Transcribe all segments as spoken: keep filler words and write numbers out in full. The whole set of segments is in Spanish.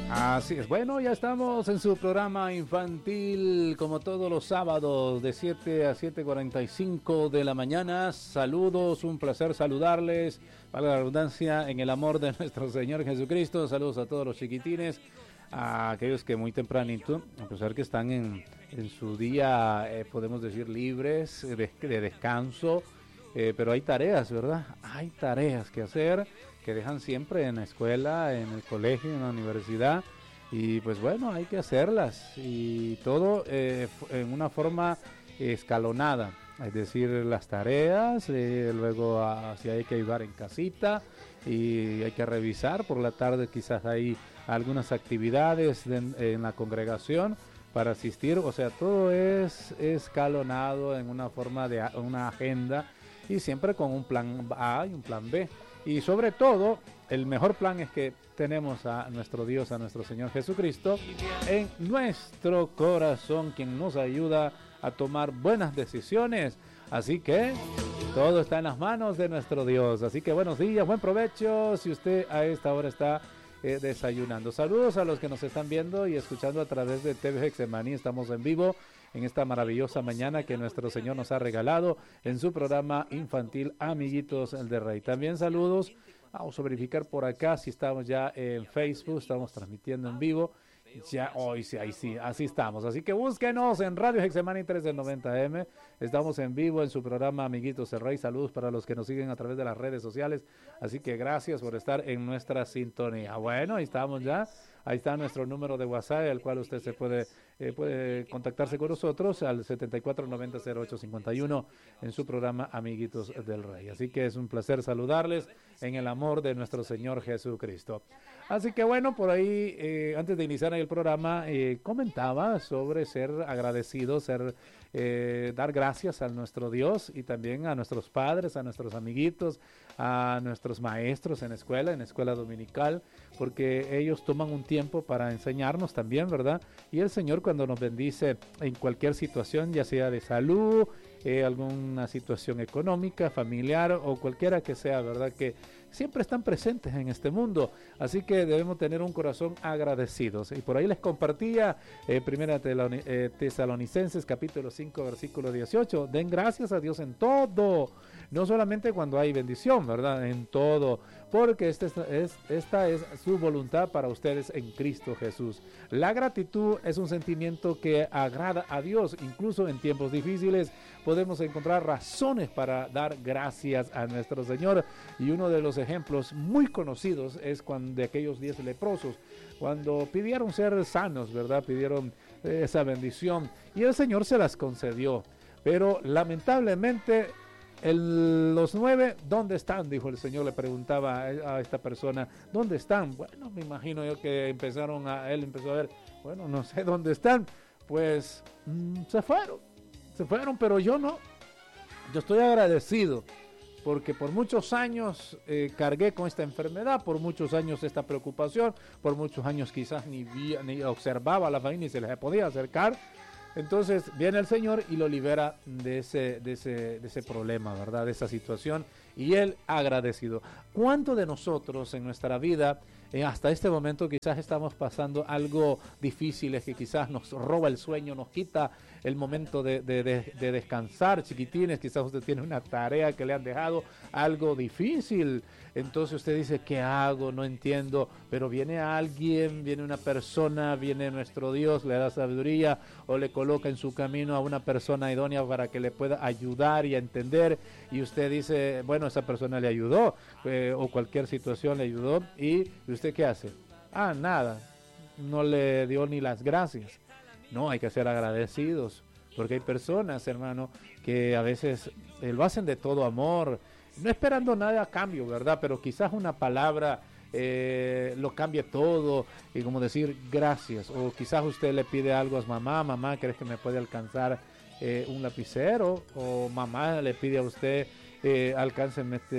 Así es, bueno, ya estamos en su programa infantil, como todos los sábados, de siete a siete cuarenta y cinco de la mañana. Saludos, un placer saludarles, para la redundancia, en el amor de nuestro Señor Jesucristo. Saludos a todos los chiquitines, a aquellos que muy tempranito, a pesar que están en, en su día, eh, podemos decir, libres, de, de descanso, eh, pero hay tareas, ¿verdad? Hay tareas que hacer, que dejan siempre en la escuela, en el colegio, en la universidad, y pues bueno, hay que hacerlas, y todo eh, en una forma escalonada, es decir, las tareas, eh, luego a, si hay que ayudar en casita, y hay que revisar por la tarde, quizás hay algunas actividades de, en la congregación para asistir, o sea, todo es escalonado en una forma de una agenda, y siempre con un plan A y un plan B. Y sobre todo, el mejor plan es que tenemos a nuestro Dios, a nuestro Señor Jesucristo, en nuestro corazón, quien nos ayuda a tomar buenas decisiones. Así que todo está en las manos de nuestro Dios. Así que buenos días, buen provecho, si usted a esta hora está eh, desayunando. Saludos a los que nos están viendo y escuchando a través de T V Hexemaní. Estamos en vivo en esta maravillosa mañana que nuestro Señor nos ha regalado en su programa infantil Amiguitos el de Rey. También saludos, vamos a verificar por acá si estamos ya en Facebook, estamos transmitiendo en vivo, ya hoy sí, ahí sí, así estamos, así que búsquenos en Radio Hexemaní trescientos noventa M, estamos en vivo en su programa Amiguitos el Rey. Saludos para los que nos siguen a través de las redes sociales, así que gracias por estar en nuestra sintonía. Bueno, ahí estamos ya. Ahí está nuestro número de WhatsApp, al cual usted se puede, eh, puede contactarse con nosotros al setenta y cuatro noventa cero ocho cincuenta y uno en su programa Amiguitos del Rey. Así que es un placer saludarles en el amor de nuestro Señor Jesucristo. Así que bueno, por ahí, eh, antes de iniciar el programa, eh, comentaba sobre ser agradecidos, ser, eh, dar gracias a nuestro Dios y también a nuestros padres, a nuestros amiguitos, a nuestros maestros en escuela, en escuela dominical, porque ellos toman un tiempo para enseñarnos también, ¿verdad? Y el Señor, cuando nos bendice en cualquier situación, ya sea de salud, eh, alguna situación económica, familiar o cualquiera que sea, ¿verdad? Que siempre están presentes en este mundo, así que debemos tener un corazón agradecidos. Y por ahí les compartía eh, Primera eh, Tesalonicenses capítulo cinco versículo dieciocho, den gracias a Dios en todo, no solamente cuando hay bendición, ¿verdad? En todo, porque este es, esta es su voluntad para ustedes en Cristo Jesús. La gratitud es un sentimiento que agrada a Dios. Incluso en tiempos difíciles podemos encontrar razones para dar gracias a nuestro Señor, y uno de los ejemplos muy conocidos es cuando de aquellos diez leprosos, cuando pidieron ser sanos, ¿verdad? Pidieron eh, esa bendición y el Señor se las concedió, pero lamentablemente el, los nueve, ¿dónde están? Dijo el Señor, le preguntaba a, a esta persona, ¿dónde están? Bueno, me imagino yo que empezaron a, él empezó a ver, bueno, no sé dónde están, pues mmm, se fueron, se fueron, pero yo no, yo estoy agradecido, porque por muchos años eh, cargué con esta enfermedad, por muchos años esta preocupación, por muchos años quizás ni, vi, ni observaba a la familia ni se les podía acercar. Entonces viene el Señor y lo libera de ese, de ese, de ese problema, ¿verdad? De esa situación, y Él agradecido. ¿Cuánto de nosotros en nuestra vida, eh, hasta este momento quizás estamos pasando algo difícil, es que quizás nos roba el sueño, nos quita el momento de, de, de, de descansar, chiquitines, quizás usted tiene una tarea que le han dejado, algo difícil, entonces usted dice, ¿qué hago? No entiendo, pero viene alguien, viene una persona, viene nuestro Dios, le da sabiduría o le coloca en su camino a una persona idónea para que le pueda ayudar y entender, y usted dice, bueno, esa persona le ayudó, eh, o cualquier situación le ayudó, y ¿usted qué hace? Ah, nada, no le dio ni las gracias. No, hay que ser agradecidos, porque hay personas, hermano, que a veces eh, lo hacen de todo amor, no esperando nada a cambio, ¿verdad? Pero quizás una palabra eh, lo cambie todo, y como decir gracias, o quizás usted le pide algo a mamá, mamá, ¿crees que me puede alcanzar eh, un lapicero? O mamá le pide a usted, eh, alcánceme este,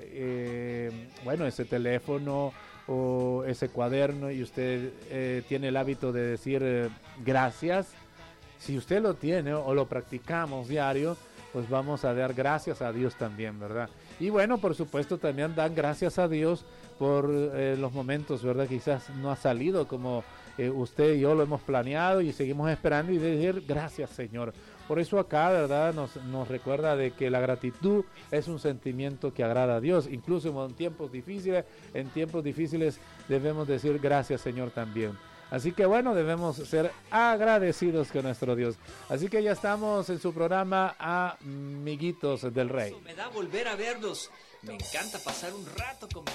eh, bueno, ese teléfono, o ese cuaderno, y usted eh, tiene el hábito de decir eh, gracias. Si usted lo tiene o lo practicamos diario, pues vamos a dar gracias a Dios también, ¿verdad? Y bueno, por supuesto también dan gracias a Dios por eh, los momentos, ¿verdad? Quizás no ha salido como eh, usted y yo lo hemos planeado y seguimos esperando y decir gracias, Señor. Por eso acá, ¿verdad? Nos, nos recuerda de que la gratitud es un sentimiento que agrada a Dios. Incluso en tiempos difíciles, en tiempos difíciles debemos decir gracias, Señor, también. Así que bueno, debemos ser agradecidos con nuestro Dios. Así que ya estamos en su programa Amiguitos del Rey. Me da volver a verlos. Me encanta pasar un rato con